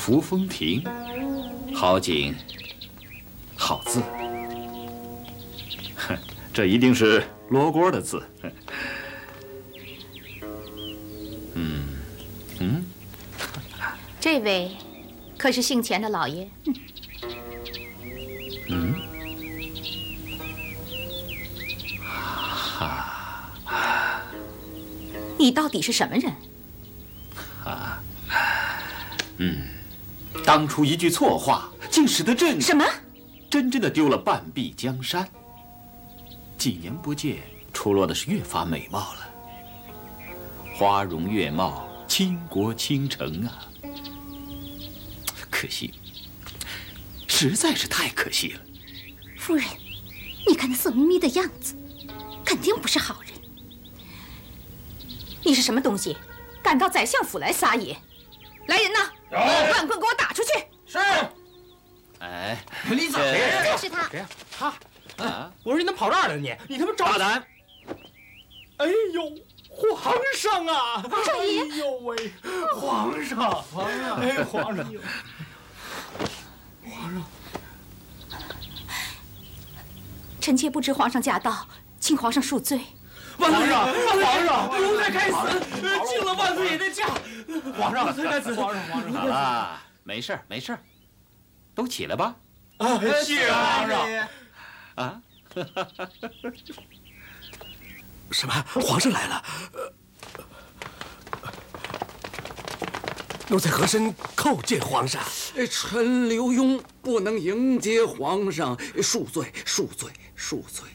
扶风亭，好景，好字。哼，这一定是罗锅的字。 这位可是姓钱的老爷？你到底是什么人？ 当初一句错话，竟使得朕什么？ 真的丢了半壁江山。几年不见，出落的是越发美貌了，花容月貌，倾国倾城啊！可惜，实在是太可惜了。 夫人，你看那色眯眯的样子，肯定不是好人。你是什么东西，敢到宰相府来撒野？来人呐！乱棍给我打出去！ 是。 哎， 李总， 就是他。 谁呀？他。啊！我说你怎么跑这儿来了？你他妈大胆！ 哎呦，皇上啊！ 少爷！ 哎呦喂，皇上，哎，皇上，皇上！ 臣妾不知皇上驾到，请皇上恕罪。 皇上，奴才该死，敬了万岁爷的驾。皇上，该死，皇上。 好了，没事儿，都起来吧。 谢皇上。 啊！ 什么？皇上来了！奴才和珅叩见皇上。 臣刘墉不能迎接皇上，恕罪。